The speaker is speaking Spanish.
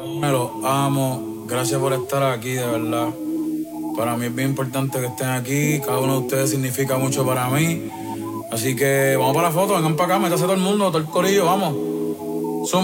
Me los amo. Gracias por estar aquí, de verdad. Para mí es bien importante que estén aquí. Cada uno de ustedes significa mucho para mí. Así que vamos para la foto, vengan para acá, métase todo el mundo, todo el corillo, vamos.